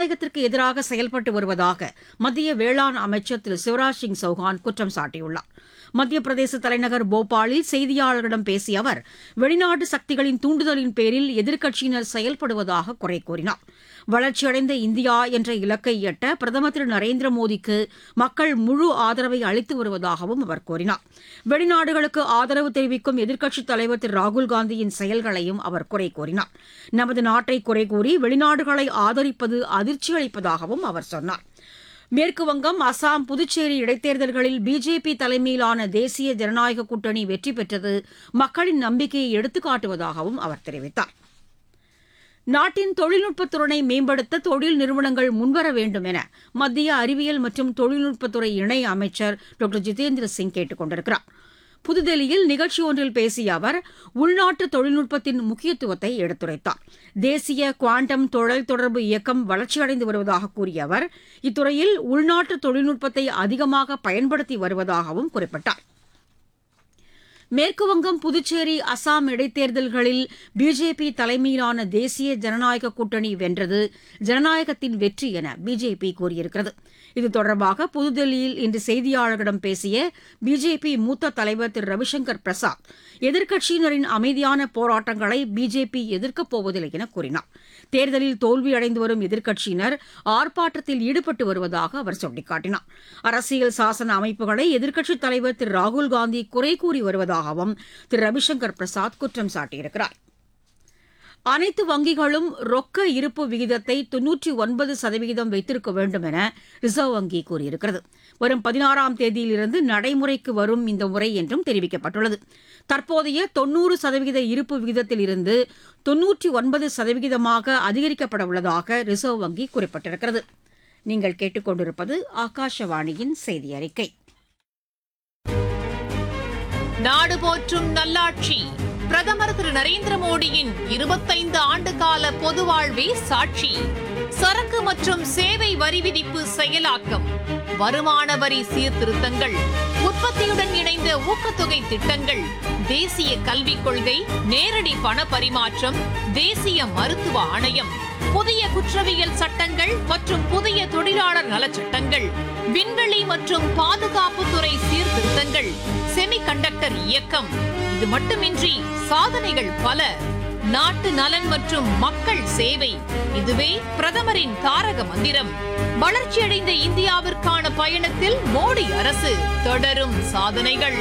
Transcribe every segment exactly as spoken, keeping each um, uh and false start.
ஜனநாயகத்திற்கு எதிராக செயல்பட்டு வருவதாக மத்திய வேளாண் அமைச்சர் திரு சிவராஜ் சிங் சௌஹான் குற்றம் சாட்டியுள்ளார். மத்திய பிரதேச தலைநகர் போபாலில் செய்தியாளர்களிடம் பேசிய அவர், வெளிநாட்டு சக்திகளின் தூண்டுதலின் பேரில் எதிர்க்கட்சியினர் செயல்படுவதாக குறை கூறினார். வளர்ச்சியடைந்த இந்தியா என்ற இலக்கை எட்ட பிரதமர் திரு நரேந்திர மோடிக்கு மக்கள் முழு ஆதரவை அளித்து வருவதாகவும் அவர் கூறினார். வெளிநாடுகளுக்கு ஆதரவு தெரிவிக்கும் எதிர்க்கட்சித் தலைவர் திரு ராகுல்காந்தியின் செயல்களையும் அவர் குறை கூறினார். நமது நாட்டை குறை கூறி வெளிநாடுகளை ஆதரிப்பது அதிர்ச்சி அளிப்பதாகவும் அவர் சொன்னார். மேற்குவங்கம், அசாம், புதுச்சேரி இடைத்தேர்தல்களில் பிஜேபி தலைமையிலான தேசிய ஜனநாயக கூட்டணி வெற்றி பெற்றது மக்களின் நம்பிக்கையை எடுத்துக்காட்டுவதாகவும் அவர் தெரிவித்தார். நாட்டின் தொழில்நுட்பத்துறையை மேம்படுத்த தொழில் நிறுவனங்கள் முன்வர வேண்டும் என மத்திய அறிவியல் மற்றும் தொழில்நுட்பத்துறை இணை அமைச்சர் டாக்டர் ஜிதேந்திர சிங் கேட்டுக் கொண்டிருக்கிறார். புதுதில்லியில் நிகழ்ச்சி ஒன்றில் பேசிய அவர், உள்நாட்டு தொழில்நுட்பத்தின் முக்கியத்துவத்தை எடுத்துரைத்தார். தேசிய குவாண்டம் தொலைத்தொடர்பு இயக்கம் வளர்ச்சியடைந்து வருவதாக கூறிய அவர், இத்துறையில் உள்நாட்டு தொழில்நுட்பத்தை அதிகமாக பயன்படுத்தி வருவதாகவும் குறிப்பிட்டார். மேற்குவங்கம், புதுச்சேரி, அசாம் இடைத்தேர்தல்களில் பிஜேபி தலைமையிலான தேசிய ஜனநாயக கூட்டணி வென்றது ஜனநாயகத்தின் வெற்றி என பிஜேபி கூறியிருக்கிறது. இது தொடர்பாக புதுதில்லியில் இன்று செய்தியாளர்களிடம் பேசிய பிஜேபி மூத்த தலைவர் திரு ரவிசங்கர் பிரசாத், எதிர்க்கட்சியினரின் அமைதியான போராட்டங்களை பிஜேபி எதிர்க்கப் போவதில்லை என கூறினார். தேர்தலில் தோல்வியடைந்து வரும் எதிர்க்கட்சியினர் ஆர்ப்பாட்டத்தில் ஈடுபட்டு வருவதாக அவர் சுட்டிக்காட்டினார். அரசியல் சாசன அமைப்புகளை எதிர்க்கட்சித் தலைவர் திரு ராகுல்காந்தி குறை கூறி வருவதாகவும் திரு ரவிசங்கர் பிரசாத் குற்றம் சாட்டியிருக்கிறார். அனைத்து வங்கிகளும் ரொக்க இருப்பு விகிதத்தை தொன்னூற்றி ஒன்பது சதவீதம் வைத்திருக்க வேண்டும் என ரிசர்வ் வங்கி கூறியிருக்கிறது. வரும் பதினாறாம் தேதியிலிருந்து நடைமுறைக்கு வரும் இந்த முறை என்றும் தெரிவிக்கப்பட்டுள்ளது. தற்போதைய தொன்னூறு சதவீத இருப்பு விகிதத்தில் இருந்து தொன்னூற்றி ஒன்பது சதவீதமாக அதிகரிக்கப்பட உள்ளதாக ரிசர்வ் வங்கி குறிப்பிட்டிருக்கிறது. நீங்கள் கேட்டுக்கொண்டிருப்பது ஆகாஷவாணியின் செய்தி அறிக்கை. நாடு போற்றும் நல்லாட்சி பிரதமர் திரு நரேந்திர மோடியின் இருபத்தைந்து ஆண்டு கால பொது வாழ்வே சாட்சி. சரக்கு மற்றும் சேவை வரி விதிப்பு செயலாக்கம், வருமான வரி சீர்திருத்தங்கள், உற்பத்தியுடன் இணைந்த ஊக்கத்தொகை திட்டங்கள், தேசிய கல்விக் கொள்கை, நேரடி பண பரிமாற்றம், தேசிய மருத்துவ ஆணையம், புதிய குற்றவியல் சட்டங்கள் மற்றும் புதிய தொழிலாளர் நலச்சட்டங்கள், விண்வெளி மற்றும் பாதுகாப்புத்துறை சீர்திருத்தங்கள், செமிகண்டக்டர் இயக்கம். இது மட்டுமின்றி சாதனைகள் பல. நாட்டு நலன் மற்றும் மக்கள் சேவை, இதுவே பிரதமரின் தாரக மந்திரம். வளர்ச்சியடைந்த இந்தியாவிற்கான பயணத்தில் மோடி அரசு, தொடரும் சாதனைகள்.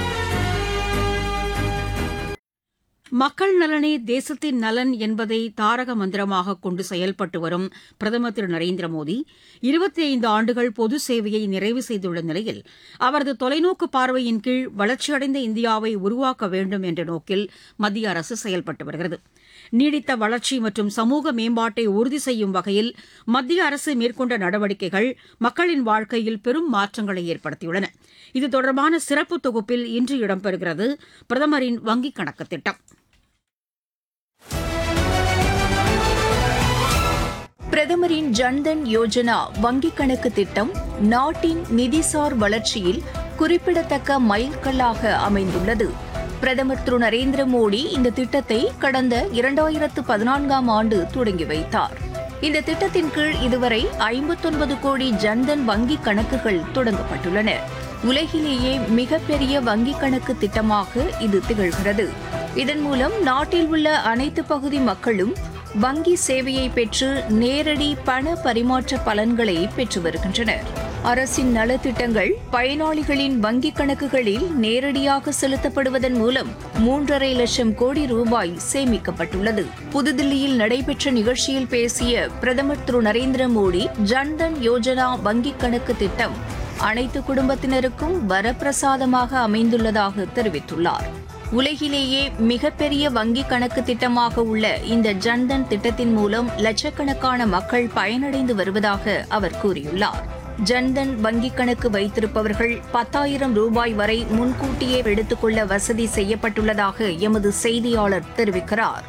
மக்கள் நலனே தேசத்தின் நலன் என்பதை தாரக மந்திரமாக கொண்டு செயல்பட்டு வரும் பிரதமர் திரு நரேந்திர மோடி இருபத்தி ஐந்து ஆண்டுகள் பொது சேவையை நிறைவு செய்துள்ள நிலையில் அவரது தொலைநோக்கு பார்வையின் கீழ் வளர்ச்சியடைந்த இந்தியாவை உருவாக்க வேண்டும் என்ற நோக்கில் மத்திய அரசு செயல்பட்டு வருகிறது. நீடித்த வளர்ச்சி மற்றும் சமூக மேம்பாட்டை உறுதி செய்யும் வகையில் மத்திய அரசு மேற்கொண்ட நடவடிக்கைகள் மக்களின் வாழ்க்கையில் பெரும் மாற்றங்களை ஏற்படுத்தியுள்ளன. இது தொடர்பான சிறப்பு தொகுப்பில் இன்று இடம்பெறுகிறது பிரதமரின் வங்கிக் கணக்கு திட்டம். பிரதமரின் ஜன்தன் யோஜனா வங்கிக் கணக்கு திட்டம் நாட்டின் நிதிசார் வளர்ச்சியில் குறிப்பிடத்தக்க மைல்கல்லாக அமைந்துள்ளது. பிரதமர் திரு நரேந்திர மோடி இந்த திட்டத்தை கடந்த இரண்டாயிரத்து பதினான்காம் ஆண்டு தொடங்கி வைத்தார். இந்த திட்டத்தின் கீழ் இதுவரை ஐம்பத்தொன்பது கோடி ஜன்தன் வங்கிக் கணக்குகள் தொடங்கப்பட்டுள்ளன. உலகிலேயே மிகப்பெரிய வங்கிக் கணக்கு திட்டமாக இது திகழ்கிறது. இதன் மூலம் நாட்டில் உள்ள அனைத்து பகுதி மக்களும் வங்கி சேவையை பெற்று நேரடி பண பரிமாற்ற பலன்களை பெற்று வருகின்றனர். அரசின் நலத்திட்டங்கள் பயனாளிகளின் வங்கிக் கணக்குகளில் நேரடியாக செலுத்தப்படுவதன் மூலம் மூன்றரை லட்சம் கோடி ரூபாய் சேமிக்கப்பட்டுள்ளது. புதுதில்லியில் நடைபெற்ற நிகழ்ச்சியில் பேசிய பிரதமர் திரு நரேந்திர மோடி, ஜன்தன் யோஜனா வங்கிக் கணக்கு திட்டம் அனைத்து குடும்பத்தினருக்கும் வரப்பிரசாதமாக அமைந்துள்ளதாக தெரிவித்துள்ளார். உலகிலேயே மிகப்பெரிய வங்கிக் கணக்கு திட்டமாக உள்ள இந்த ஜன்தன் திட்டத்தின் மூலம் லட்சக்கணக்கான மக்கள் பயனடைந்து வருவதாக அவர் கூறியுள்ளார். ஜன்தன் வங்கிக் கணக்கு வைத்திருப்பவர்கள் பத்தாயிரம் ரூபாய் வரை முன்கூட்டியே எடுத்துக்கொள்ள வசதி செய்யப்பட்டுள்ளதாக எமது செய்தியாளர் தெரிவிக்கிறார்.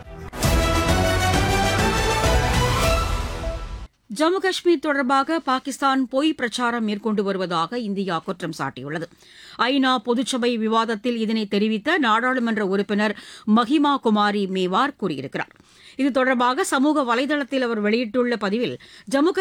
ஜம்மு காஷ்மீர் தொடர்பாக பாகிஸ்தான் பொய் பிரச்சாரம் மேற்கொண்டு வருவதாக இந்தியா குற்றம் சாட்டியுள்ளது. ஐநா பொதுச்சபை விவாதத்தில் இதனை தெரிவித்த நாடாளுமன்ற உறுப்பினர் மஹிமா குமாரி மேவார் கூறியிருக்கிறார். இது தொடர்பாக சமூக வலைதளத்தில் அவர் வெளியிட்டுள்ள பதிவில், ஜம்மு